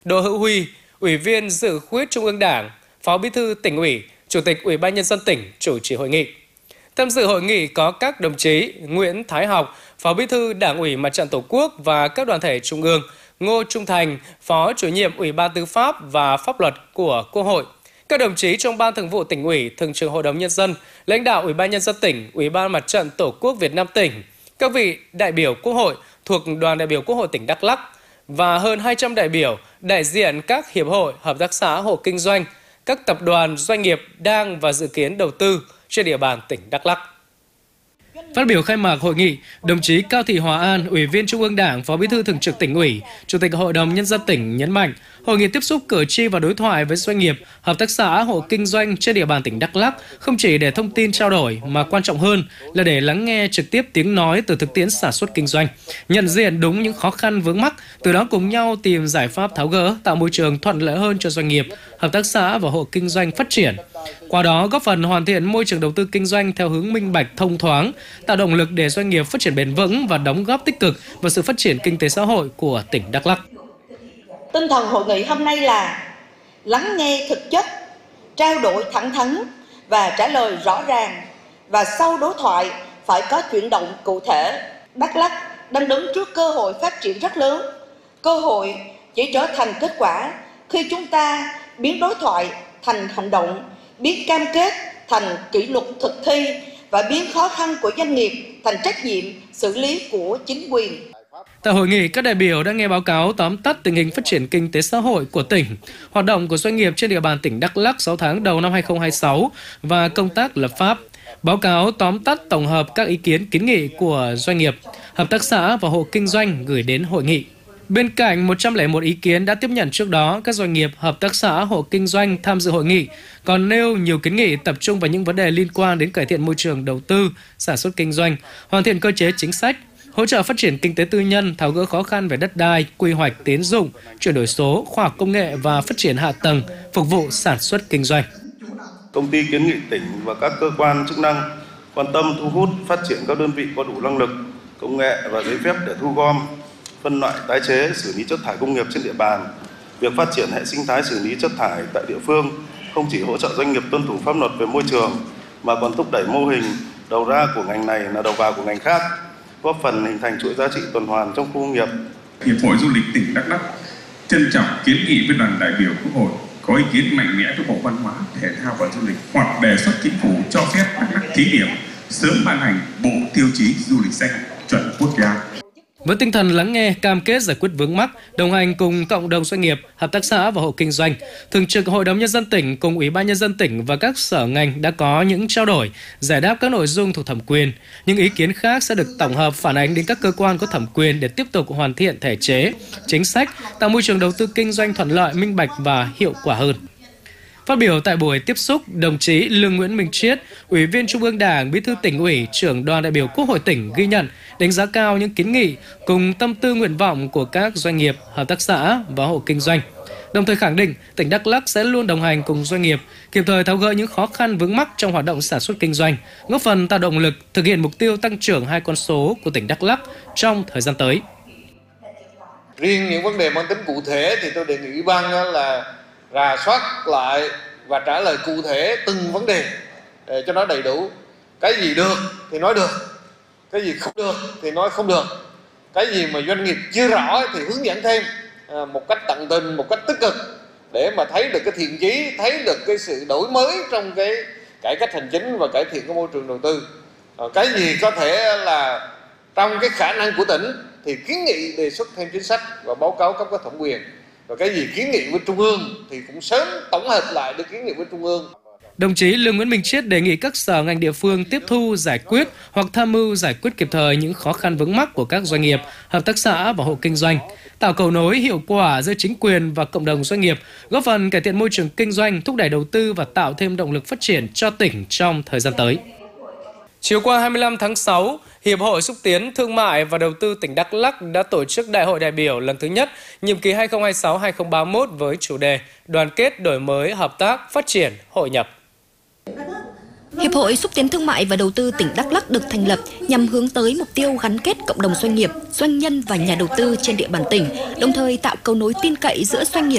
Đỗ Hữu Huy, Ủy viên Dự khuyết Trung ương Đảng, Phó Bí thư Tỉnh ủy, Chủ tịch Ủy ban Nhân dân tỉnh chủ trì hội nghị. Tham dự hội nghị có các đồng chí Nguyễn Thái Học, Phó Bí thư Đảng ủy Mặt trận Tổ quốc và các đoàn thể Trung ương, Ngô Trung Thành, Phó Chủ nhiệm Ủy ban Tư pháp và Pháp luật của Quốc hội, các đồng chí trong Ban Thường vụ Tỉnh ủy, Thường trực Hội đồng Nhân dân, lãnh đạo Ủy ban Nhân dân tỉnh, Ủy ban Mặt trận Tổ quốc Việt Nam tỉnh, các vị đại biểu Quốc hội thuộc Đoàn đại biểu Quốc hội tỉnh Đắk Lắk và hơn 200 đại biểu đại diện các hiệp hội, hợp tác xã, hộ kinh doanh, các tập đoàn, doanh nghiệp đang và dự kiến đầu tư trên địa bàn tỉnh Đắk Lắk. Phát biểu khai mạc hội nghị, đồng chí Cao Thị Hòa An, Ủy viên Trung ương Đảng, Phó Bí thư Thường trực Tỉnh ủy, Chủ tịch Hội đồng Nhân dân tỉnh nhấn mạnh, hội nghị tiếp xúc cử tri và đối thoại với doanh nghiệp, hợp tác xã, hộ kinh doanh trên địa bàn tỉnh Đắk Lắk không chỉ để thông tin trao đổi mà quan trọng hơn là để lắng nghe trực tiếp tiếng nói từ thực tiễn sản xuất kinh doanh, nhận diện đúng những khó khăn vướng mắc, từ đó cùng nhau tìm giải pháp tháo gỡ, tạo môi trường thuận lợi hơn cho doanh nghiệp, hợp tác xã và hộ kinh doanh phát triển. Qua đó góp phần hoàn thiện môi trường đầu tư kinh doanh theo hướng minh bạch, thông thoáng, tạo động lực để doanh nghiệp phát triển bền vững và đóng góp tích cực vào sự phát triển kinh tế xã hội của tỉnh Đắk Lắk. Tinh thần hội nghị hôm nay là lắng nghe thực chất, trao đổi thẳng thắn và trả lời rõ ràng, và sau đối thoại phải có chuyển động cụ thể. Đắk Lắk đang đứng trước cơ hội phát triển rất lớn. Cơ hội chỉ trở thành kết quả khi chúng ta biến đối thoại thành hành động, biến cam kết thành kỷ luật thực thi và biến khó khăn của doanh nghiệp thành trách nhiệm xử lý của chính quyền. Tại hội nghị, các đại biểu đã nghe báo cáo tóm tắt tình hình phát triển kinh tế xã hội của tỉnh, hoạt động của doanh nghiệp trên địa bàn tỉnh Đắk Lắk 6 tháng đầu năm 2026 và công tác lập pháp. Báo cáo tóm tắt tổng hợp các ý kiến kiến nghị của doanh nghiệp, hợp tác xã và hộ kinh doanh gửi đến hội nghị. Bên cạnh 101 ý kiến đã tiếp nhận trước đó, các doanh nghiệp, hợp tác xã, hộ kinh doanh tham dự hội nghị còn nêu nhiều kiến nghị tập trung vào những vấn đề liên quan đến cải thiện môi trường đầu tư, sản xuất kinh doanh, hoàn thiện cơ chế chính sách, hỗ trợ phát triển kinh tế tư nhân, tháo gỡ khó khăn về đất đai, quy hoạch, tín dụng, chuyển đổi số, khoa học công nghệ và phát triển hạ tầng, phục vụ sản xuất kinh doanh. Công ty kiến nghị tỉnh và các cơ quan chức năng quan tâm thu hút phát triển các đơn vị có đủ năng lực, công nghệ và giấy phép để thu gom, phân loại, tái chế, xử lý chất thải công nghiệp trên địa bàn. Việc phát triển hệ sinh thái xử lý chất thải tại địa phương không chỉ hỗ trợ doanh nghiệp tuân thủ pháp luật về môi trường mà còn thúc đẩy mô hình đầu ra của ngành này là đầu vào của ngành khác, góp phần hình thành chuỗi giá trị tuần hoàn trong khu công nghiệp. Hiệp hội Du lịch tỉnh Đắk Lắk trân trọng kiến nghị với đoàn đại biểu Quốc hội có ý kiến mạnh mẽ cho Bộ Văn hóa, Thể thao và Du lịch hoặc đề xuất chính phủ cho phép Đắk Lắk thí điểm sớm ban hành bộ tiêu chí du lịch xanh chuẩn quốc gia. Với tinh thần lắng nghe, cam kết giải quyết vướng mắc, đồng hành cùng cộng đồng doanh nghiệp, hợp tác xã và hộ kinh doanh, Thường trực Hội đồng Nhân dân tỉnh cùng Ủy ban Nhân dân tỉnh và các sở ngành đã có những trao đổi, giải đáp các nội dung thuộc thẩm quyền. Những ý kiến khác sẽ được tổng hợp phản ánh đến các cơ quan có thẩm quyền để tiếp tục hoàn thiện thể chế, chính sách, tạo môi trường đầu tư kinh doanh thuận lợi, minh bạch và hiệu quả hơn. Phát biểu tại buổi tiếp xúc, đồng chí Lương Nguyễn Minh Triết, Ủy viên Trung ương Đảng, Bí thư Tỉnh ủy, Trưởng đoàn đại biểu Quốc hội tỉnh ghi nhận, đánh giá cao những kiến nghị cùng tâm tư nguyện vọng của các doanh nghiệp, hợp tác xã và hộ kinh doanh. Đồng thời khẳng định, tỉnh Đắk Lắk sẽ luôn đồng hành cùng doanh nghiệp, kịp thời tháo gỡ những khó khăn vướng mắc trong hoạt động sản xuất kinh doanh, góp phần tạo động lực thực hiện mục tiêu tăng trưởng 2 con số của tỉnh Đắk Lắk trong thời gian tới. Riêng những vấn đề mang tính cụ thể thì tôi đề nghị Ủy ban là rà soát lại và trả lời cụ thể từng vấn đề để cho nó đầy đủ. Cái gì được thì nói được, cái gì không được thì nói không được, cái gì mà doanh nghiệp chưa rõ thì hướng dẫn thêm một cách tận tình, một cách tích cực để mà thấy được cái thiện chí, thấy được cái sự đổi mới trong cái cải cách hành chính và cải thiện cái môi trường đầu tư. Cái gì có thể là trong cái khả năng của tỉnh thì kiến nghị đề xuất thêm chính sách và báo cáo cấp có thẩm quyền. Và cái gì kiến nghị với Trung ương thì cũng sớm tổng hợp lại để kiến nghị với Trung ương. Đồng chí Lương Nguyễn Minh Triết đề nghị các sở ngành địa phương tiếp thu, giải quyết hoặc tham mưu giải quyết kịp thời những khó khăn vướng mắc của các doanh nghiệp, hợp tác xã và hộ kinh doanh, tạo cầu nối hiệu quả giữa chính quyền và cộng đồng doanh nghiệp, góp phần cải thiện môi trường kinh doanh, thúc đẩy đầu tư và tạo thêm động lực phát triển cho tỉnh trong thời gian tới. Chiều qua 25 tháng 6, Hiệp hội Xúc tiến Thương mại và Đầu tư tỉnh Đắk Lắk đã tổ chức Đại hội đại biểu lần thứ nhất, nhiệm kỳ 2026-2031 với chủ đề Đoàn kết, đổi mới, hợp tác, phát triển, hội nhập. Hiệp hội Xúc tiến Thương mại và Đầu tư tỉnh Đắk Lắk được thành lập nhằm hướng tới mục tiêu gắn kết cộng đồng doanh nghiệp, doanh nhân và nhà đầu tư trên địa bàn tỉnh, đồng thời tạo cầu nối tin cậy giữa doanh nghiệp